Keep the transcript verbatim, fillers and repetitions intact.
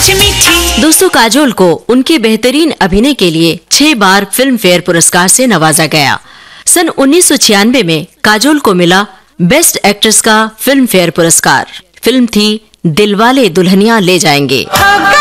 दोस्तों, काजोल को उनके बेहतरीन अभिनय के लिए छह बार फिल्म फेयर पुरस्कार से नवाजा गया। सन उन्नीस सौ छियानवे में काजोल को मिला बेस्ट एक्ट्रेस का फिल्म फेयर पुरस्कार। फिल्म थी दिलवाले दुल्हनिया ले जाएंगे।